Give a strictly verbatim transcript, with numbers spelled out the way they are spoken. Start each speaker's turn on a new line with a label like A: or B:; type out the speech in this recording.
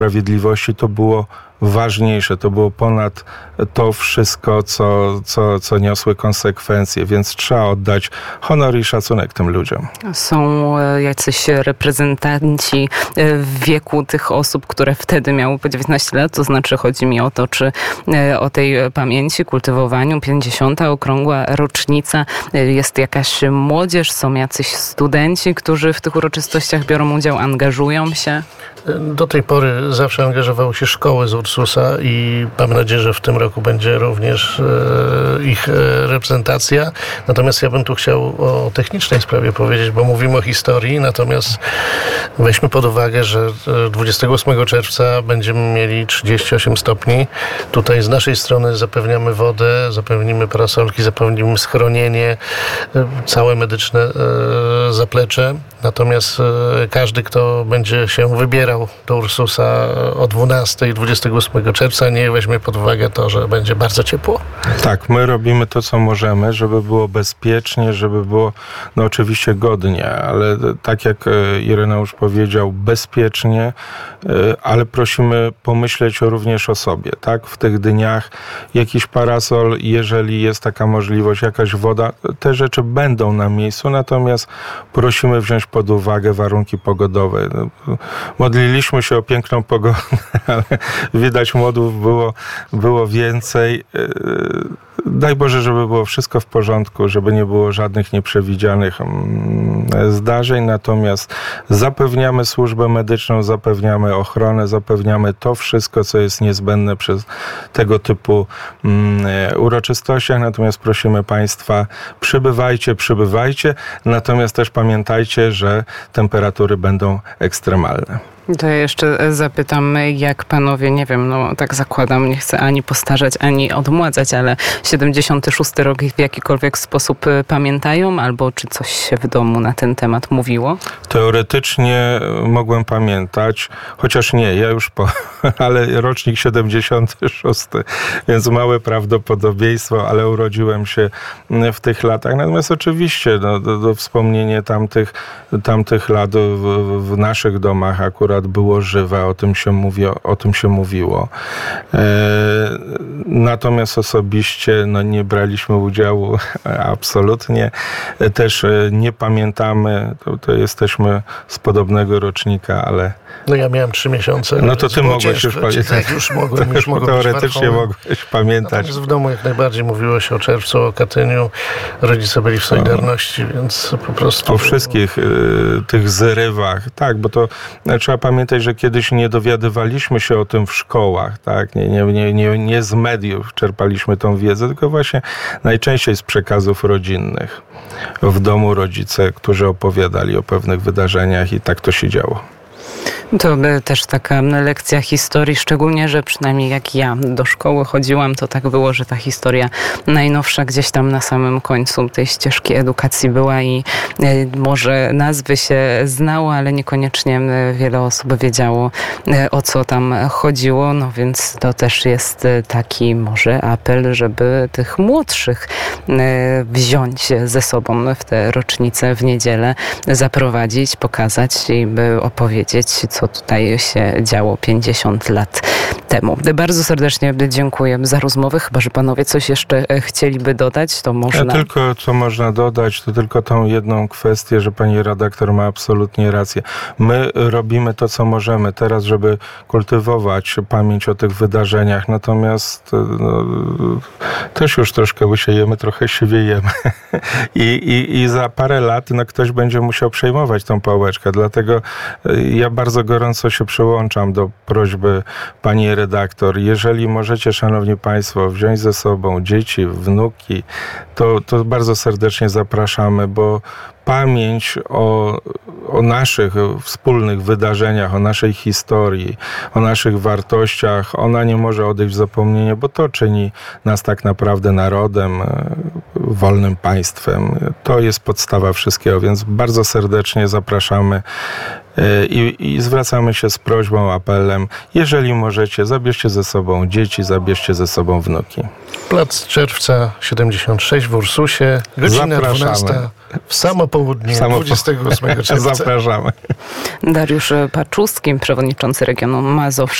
A: Sprawiedliwości to było ważniejsze, to było ponad to wszystko, co, co, co niosły konsekwencje, więc trzeba oddać honor i szacunek tym ludziom.
B: Są jacyś reprezentanci w wieku tych osób, które wtedy miały po dziewiętnaście lat, to znaczy chodzi mi o to, czy o tej pamięci, kultywowaniu, pięćdziesiąta okrągła rocznica, jest jakaś młodzież, są jacyś studenci, którzy w tych uroczystościach biorą udział, angażują się?
C: Do tej pory zawsze angażowały się szkoły z Ursusa i mam nadzieję, że w tym roku będzie również e, ich e, reprezentacja. Natomiast ja bym tu chciał o technicznej sprawie powiedzieć, bo mówimy o historii, natomiast weźmy pod uwagę, że dwudziestego ósmego czerwca będziemy mieli trzydzieści osiem stopni. Tutaj z naszej strony zapewniamy wodę, zapewnimy parasolki, zapewnimy schronienie, e, całe medyczne e, zaplecze. Natomiast e, każdy, kto będzie się wybierał do Ursusa o dwunastej dwudziestego ósmego czerwca, nie weźmie pod uwagę to, że będzie bardzo ciepło.
A: Tak, my robimy to, co możemy, żeby było bezpiecznie, żeby było, no oczywiście godnie, ale tak jak Ireneusz powiedział, bezpiecznie, ale prosimy pomyśleć również o sobie, tak? W tych dniach jakiś parasol, jeżeli jest taka możliwość, jakaś woda, te rzeczy będą na miejscu, natomiast prosimy wziąć pod uwagę warunki pogodowe. Modliliśmy się o piękną pogodę, ale widać modłów było, było więcej. Daj Boże, żeby było wszystko w porządku, żeby nie było żadnych nieprzewidzianych zdarzeń, natomiast zapewniamy służbę medyczną, zapewniamy ochronę, zapewniamy to wszystko, co jest niezbędne przez tego typu uroczystościach, natomiast prosimy Państwa, przybywajcie, przybywajcie, natomiast też pamiętajcie, że temperatury będą ekstremalne.
B: To ja jeszcze zapytam, jak panowie, nie wiem, no tak zakładam, nie chcę ani postarzać, ani odmładzać, ale siedemdziesiąty szósty rok w jakikolwiek sposób pamiętają, albo czy coś się w domu na ten temat mówiło?
A: Teoretycznie mogłem pamiętać, chociaż nie, ja już po, ale rocznik siedemdziesiąty szósty, więc małe prawdopodobieństwo, ale urodziłem się w tych latach. Natomiast oczywiście no, do, do wspomnienie tamtych, tamtych lat w, w naszych domach akurat było żywe, o tym się mówi, o tym się mówiło. E, natomiast osobiście no, nie braliśmy udziału absolutnie. Też nie pamiętamy, to, to jesteśmy z podobnego rocznika, ale...
C: No ja miałem trzy miesiące.
A: No to ty mogłeś już pamiętać.
C: Tak, już mogłem, już mogłem
A: teoretycznie mogłeś pamiętać.
C: Natomiast w domu jak najbardziej mówiło się o czerwcu, o Katyniu. Rodzice byli w Solidarności, no. Więc po prostu...
A: O wszystkich y, tych zrywach, tak, bo to trzeba pamiętać, że kiedyś nie dowiadywaliśmy się o tym w szkołach, tak, nie, nie, nie, nie, nie z mediów czerpaliśmy tą wiedzę, tylko właśnie najczęściej z przekazów rodzinnych. W domu rodzice, którzy opowiadali o pewnych wydarzeniach i tak to się działo.
B: To też taka lekcja historii, szczególnie, że przynajmniej jak ja do szkoły chodziłam, to tak było, że ta historia najnowsza gdzieś tam na samym końcu tej ścieżki edukacji była i może nazwy się znało, ale niekoniecznie wiele osób wiedziało, o co tam chodziło, no więc to też jest taki może apel, żeby tych młodszych wziąć ze sobą w tę rocznicę w niedzielę, zaprowadzić, pokazać i by opowiedzieć, co tutaj się działo pięćdziesiąt lat temu. Bardzo serdecznie dziękuję za rozmowę. Chyba że panowie coś jeszcze chcieliby dodać, to można...
A: Ja tylko, co można dodać, to tylko tą jedną kwestię, że pani redaktor ma absolutnie rację. My robimy to, co możemy teraz, żeby kultywować pamięć o tych wydarzeniach, natomiast no, też już troszkę łysiejemy, trochę siwiejemy. I, i, I za parę lat no, ktoś będzie musiał przejmować tą pałeczkę, dlatego ja bardzo gorąco się przyłączam do prośby pani redaktor. Jeżeli możecie, szanowni państwo, wziąć ze sobą dzieci, wnuki, to, to bardzo serdecznie zapraszamy, bo pamięć o, o naszych wspólnych wydarzeniach, o naszej historii, o naszych wartościach, ona nie może odejść w zapomnienie, bo to czyni nas tak naprawdę narodem, wolnym państwem. To jest podstawa wszystkiego, więc bardzo serdecznie zapraszamy I, I zwracamy się z prośbą, apelem, jeżeli możecie, zabierzcie ze sobą dzieci, zabierzcie ze sobą wnuki.
C: Plac Czerwca siedemdziesiąt sześć w Ursusie, godzina dwunasta w samo południe,
A: Samo
C: dwudziestego ósmego czerwca.
A: Zapraszamy.
B: Dariusz Paczuski, przewodniczący regionu Mazowsza.